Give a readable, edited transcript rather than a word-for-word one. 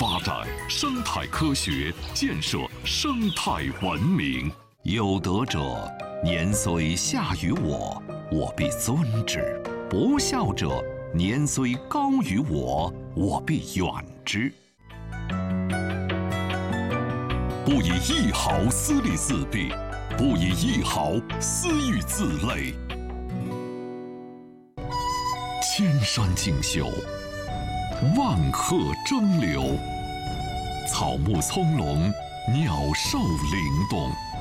发展生态科学，建设生态文明。有德者，年虽下于我，我必尊之；不孝者，年虽高于我，我必远之。不以一毫私利自弊，不以一毫私欲自累。千山竞秀，万壑争流，草木葱茏，鸟兽灵动。